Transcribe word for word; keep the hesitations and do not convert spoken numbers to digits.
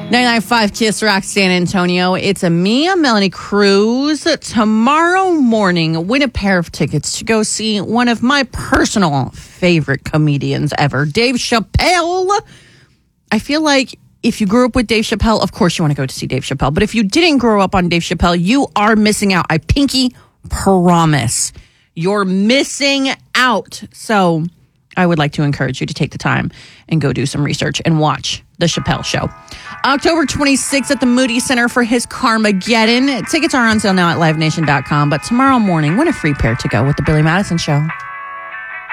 ninety-nine point five Kiss Rock San Antonio. It's a me, Melanie Cruz. Tomorrow morning, win a pair of tickets to go see one of my personal favorite comedians ever, Dave Chappelle. I feel like if you grew up with Dave Chappelle, of course you want to go to see Dave Chappelle. But if you didn't grow up on Dave Chappelle, you are missing out. I pinky promise. You're missing out. So I would like to encourage you to take the time and go do some research and watch The Chappelle Show. October twenty-sixth at the Moody Center for his Carmageddon. Tickets are on sale now at live nation dot com. But tomorrow morning, win a free pair to go with the Billy Madison Show.